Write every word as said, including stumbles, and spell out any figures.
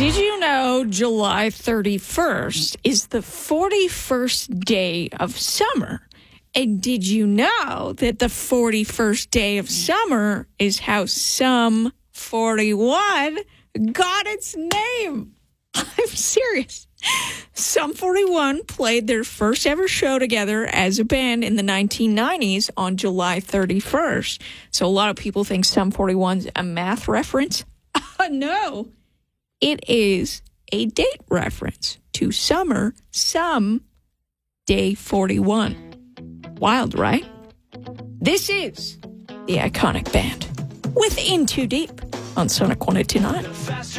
Did you know July thirty-first is the forty-first day of summer? And did you know that the forty-first day of summer is how Sum forty-one got its name? I'm serious. Sum forty-one played their first ever show together as a band in the nineteen nineties on July thirty-first. So a lot of people think Sum forty-one's a math reference. Uh, no, it is a date reference to summer, Sum Day forty-one. Wild, right? This is the iconic band with In Too Deep on Sonic one oh two point nine.